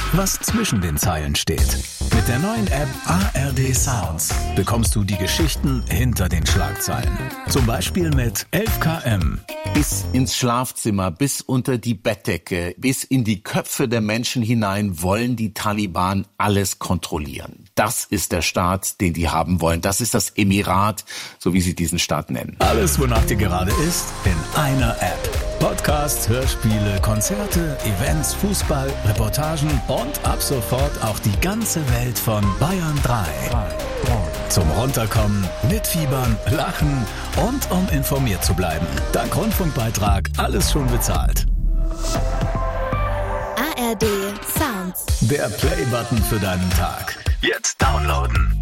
was zwischen den Zeilen steht. Mit der neuen App ARD Sounds bekommst du die Geschichten hinter den Schlagzeilen. Zum Beispiel mit 11 km. Bis ins Schlafzimmer, bis unter die Bettdecke, bis in die Köpfe der Menschen hinein wollen die Taliban alles kontrollieren. Das ist der Staat, den die haben wollen. Das ist das Emirat, so wie sie diesen Staat nennen. Alles, wonach dir gerade ist, in einer App. Podcasts, Hörspiele, Konzerte, Events, Fußball, Reportagen und ab sofort auch die ganze Welt von Bayern 3. Zum Runterkommen, mitfiebern, lachen und um informiert zu bleiben. Dank Rundfunkbeitrag alles schon bezahlt. ARD Sounds. Der Play-Button für deinen Tag. Jetzt downloaden.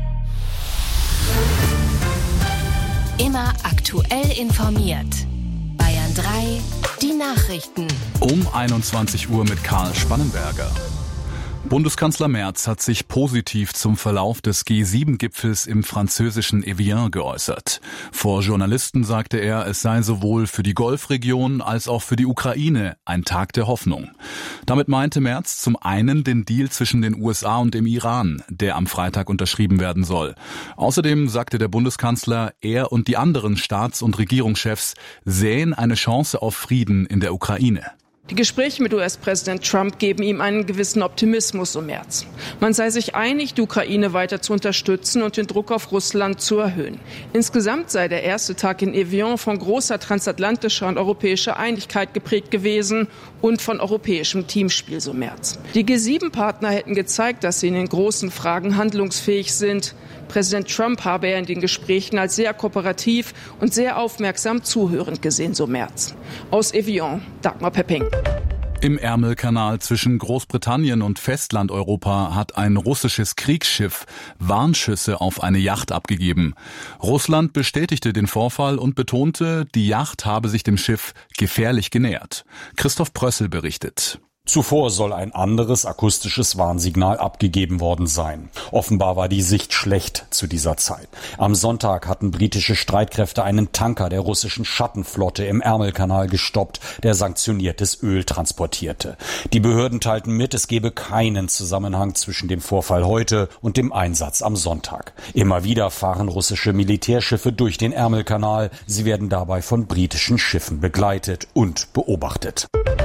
Immer aktuell informiert. Bayern 3, die Nachrichten. Um 21 Uhr mit Karl Spannenberger. Bundeskanzler Merz hat sich positiv zum Verlauf des G7-Gipfels im französischen Evian geäußert. Vor Journalisten sagte er, es sei sowohl für die Golfregion als auch für die Ukraine ein Tag der Hoffnung. Damit meinte Merz zum einen den Deal zwischen den USA und dem Iran, der am Freitag unterschrieben werden soll. Außerdem sagte der Bundeskanzler, er und die anderen Staats- und Regierungschefs sähen eine Chance auf Frieden in der Ukraine. Die Gespräche mit US-Präsident Trump geben ihm einen gewissen Optimismus, so Merz. Man sei sich einig, die Ukraine weiter zu unterstützen und den Druck auf Russland zu erhöhen. Insgesamt sei der erste Tag in Evian von großer transatlantischer und europäischer Einigkeit geprägt gewesen und von europäischem Teamspiel, so Merz. Die G7-Partner hätten gezeigt, dass sie in den großen Fragen handlungsfähig sind. Präsident Trump habe er in den Gesprächen als sehr kooperativ und sehr aufmerksam zuhörend gesehen, so Merz. Aus Evian, Dagmar Pepping. Im Ärmelkanal zwischen Großbritannien und Festlandeuropa hat ein russisches Kriegsschiff Warnschüsse auf eine Yacht abgegeben. Russland bestätigte den Vorfall und betonte, die Yacht habe sich dem Schiff gefährlich genähert. Christoph Prössel berichtet. Zuvor soll ein anderes akustisches Warnsignal abgegeben worden sein. Offenbar war die Sicht schlecht zu dieser Zeit. Am Sonntag hatten britische Streitkräfte einen Tanker der russischen Schattenflotte im Ärmelkanal gestoppt, der sanktioniertes Öl transportierte. Die Behörden teilten mit, es gebe keinen Zusammenhang zwischen dem Vorfall heute und dem Einsatz am Sonntag. Immer wieder fahren russische Militärschiffe durch den Ärmelkanal. Sie werden dabei von britischen Schiffen begleitet und beobachtet.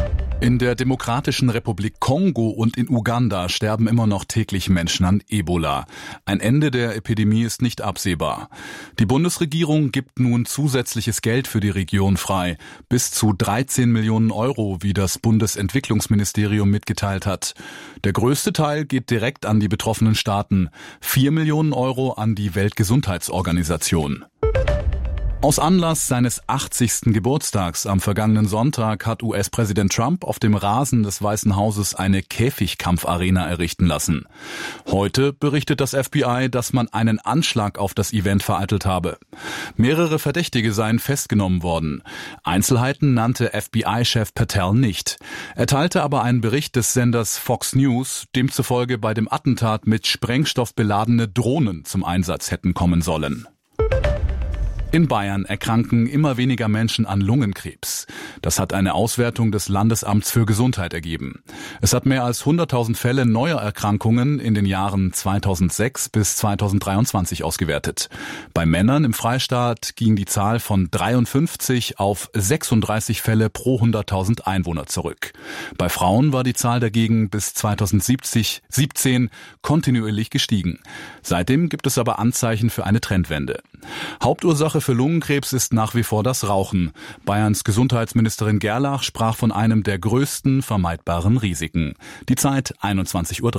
In der Demokratischen Republik Kongo und in Uganda sterben immer noch täglich Menschen an Ebola. Ein Ende der Epidemie ist nicht absehbar. Die Bundesregierung gibt nun zusätzliches Geld für die Region frei. Bis zu 13 Millionen Euro, wie das Bundesentwicklungsministerium mitgeteilt hat. Der größte Teil geht direkt an die betroffenen Staaten. 4 Millionen Euro an die Weltgesundheitsorganisation. Aus Anlass seines 80. Geburtstags am vergangenen Sonntag hat US-Präsident Trump auf dem Rasen des Weißen Hauses eine Käfigkampfarena errichten lassen. Heute berichtet das FBI, dass man einen Anschlag auf das Event vereitelt habe. Mehrere Verdächtige seien festgenommen worden. Einzelheiten nannte FBI-Chef Patel nicht. Er teilte aber einen Bericht des Senders Fox News, demzufolge bei dem Attentat mit Sprengstoff beladene Drohnen zum Einsatz hätten kommen sollen. In Bayern erkranken immer weniger Menschen an Lungenkrebs. Das hat eine Auswertung des Landesamts für Gesundheit ergeben. Es hat mehr als 100.000 Fälle neuer Erkrankungen in den Jahren 2006 bis 2023 ausgewertet. Bei Männern im Freistaat ging die Zahl von 53 auf 36 Fälle pro 100.000 Einwohner zurück. Bei Frauen war die Zahl dagegen bis 2017 kontinuierlich gestiegen. Seitdem gibt es aber Anzeichen für eine Trendwende. Hauptursache für Lungenkrebs ist nach wie vor das Rauchen. Bayerns Gesundheitsministerin Gerlach sprach von einem der größten vermeidbaren Risiken. Die Zeit 21:03 Uhr.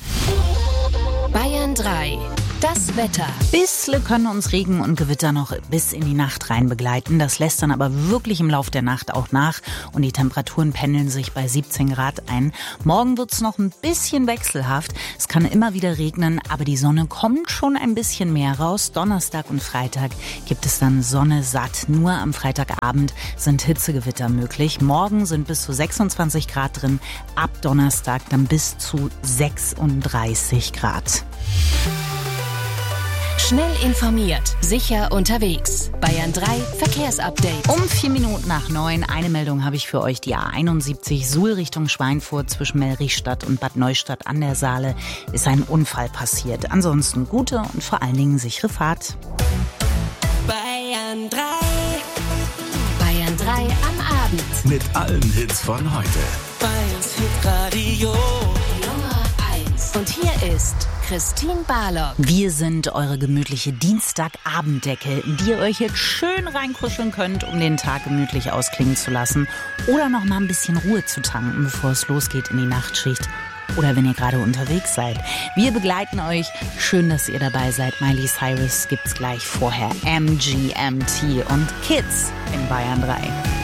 Bayern 3. Das Wetter. Bissle können uns Regen und Gewitter noch bis in die Nacht rein begleiten. Das lässt dann aber wirklich im Lauf der Nacht auch nach und die Temperaturen pendeln sich bei 17 Grad ein. Morgen wird's noch ein bisschen wechselhaft. Es kann immer wieder regnen, aber die Sonne kommt schon ein bisschen mehr raus. Donnerstag und Freitag gibt es dann Sonne satt. Nur am Freitagabend sind Hitzegewitter möglich. Morgen sind bis zu 26 Grad drin, ab Donnerstag dann bis zu 36 Grad. Schnell informiert, sicher unterwegs. Bayern 3 Verkehrsupdate. Um 8:04 eine Meldung habe ich für euch. Die A71 Suhl Richtung Schweinfurt zwischen Melrichstadt und Bad Neustadt an der Saale ist ein Unfall passiert. Ansonsten gute und vor allen Dingen sichere Fahrt. Bayern 3. Bayern 3 am Abend. Mit allen Hits von heute. Bayerns Hitradio Nummer 1. Und hier ist Christine Barlock. Wir sind eure gemütliche Dienstagabenddecke, in die ihr euch jetzt schön reinkuscheln könnt, um den Tag gemütlich ausklingen zu lassen oder noch mal ein bisschen Ruhe zu tanken, bevor es losgeht in die Nachtschicht oder wenn ihr gerade unterwegs seid. Wir begleiten euch. Schön, dass ihr dabei seid. Miley Cyrus gibt's gleich vorher. MGMT und Kids in Bayern 3.